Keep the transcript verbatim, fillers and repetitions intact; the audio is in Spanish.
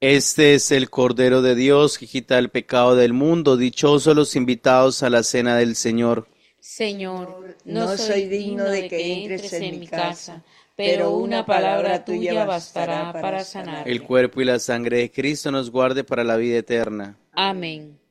Este es el Cordero de Dios que quita el pecado del mundo. Dichosos los invitados a la cena del Señor. Señor, no soy digno de que entres en mi casa, pero una palabra tuya bastará para sanar. El cuerpo y la sangre de Cristo nos guarde para la vida eterna. Amén.